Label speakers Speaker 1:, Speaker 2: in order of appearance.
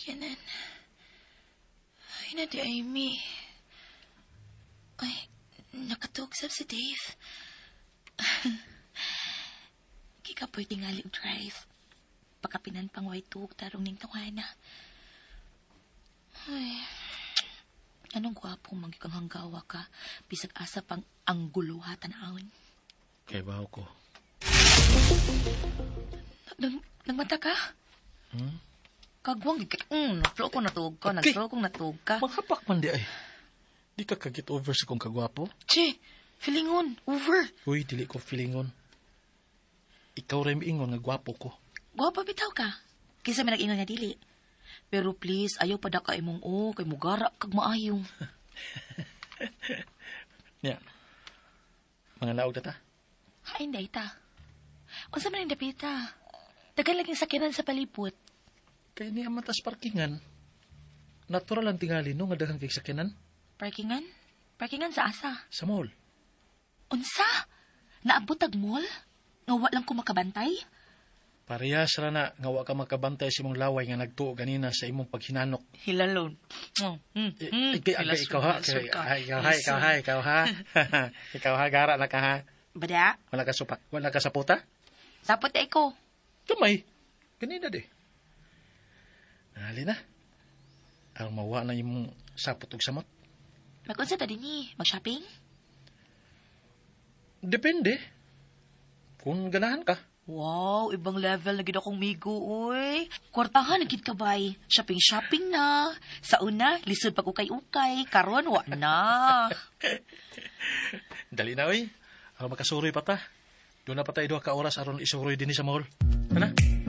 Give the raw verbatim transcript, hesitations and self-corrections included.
Speaker 1: sakyanan. Ay, na di Amy. Ay, nakatugsab si Dave. Kikapoy tingali drive. Pakapinan pang white tug tarong ning tawhana. Ay, anong gwapo magikang hanggawa ka, bisag asa pang anggulo ha tanawin.
Speaker 2: Kay baho ko.
Speaker 1: Nang, nagmata ka?
Speaker 2: Hmm?
Speaker 1: Kagwang, mm, nagflow ko natug ka,
Speaker 2: Okay.
Speaker 1: nagflow kong natug ka.
Speaker 2: Makapak man di ay. Di ka kagit over sa kong kagwapo.
Speaker 1: Che, feelingon, over.
Speaker 2: Uy, dili ko feelingon. Ikaw rin ingon nga gwapo ko.
Speaker 1: Gwapa bitaw ka. Kisa may nag-ingon nga dili. Pero please, ayaw pa da ka imong o, kay mugara kag maayong.
Speaker 2: Nya. Mga naog na ta.
Speaker 1: Hain day ta. Unsa man ang dapita? Dagan laging sakyanan sa palipot.
Speaker 2: Kaya niya matas parkingan. Natural ang tingali no, nga daghang kay sakyanan.
Speaker 1: Parkingan? Parkingan sa asa?
Speaker 2: Sa mall.
Speaker 1: Unsa? Naabot ag mall? Nga wa lang ko makabantay?
Speaker 2: Parehas ra na nga wa ka makabantay sa imong laway nga nagtuo ganina sa imong paghinanok.
Speaker 1: Hilalon. Mm, mm,
Speaker 2: Eh,
Speaker 1: mm.
Speaker 2: eh, kay-
Speaker 1: Hilasod,
Speaker 2: ikaw ha,
Speaker 1: hilasod
Speaker 2: kay-
Speaker 1: ka.
Speaker 2: ay, ikaw ha, ikaw ha, ikaw ha. Ikaw ha, gara na ka ha.
Speaker 1: Bada?
Speaker 2: Wala ka supa, wala ka sa puta?
Speaker 1: Sapot ay ko.
Speaker 2: Tumay. Ganina de. Nali na. Ang mawa na imong sapot ug samot.
Speaker 1: Mag-unsa ta dinhi? Mag-shopping?
Speaker 2: Depende. Kung ganahan ka.
Speaker 1: Wow, ibang level na gid akong migo, uy. Kwartahan na gid ka bay. Shopping-shopping na. Sa una, lisod pa ko kay ukay. Karon wa na.
Speaker 2: Dali na, oy. Aron makasuroy pa ta. Doon na pa tayo duha ka oras aron isuroy din sa mall. Ano?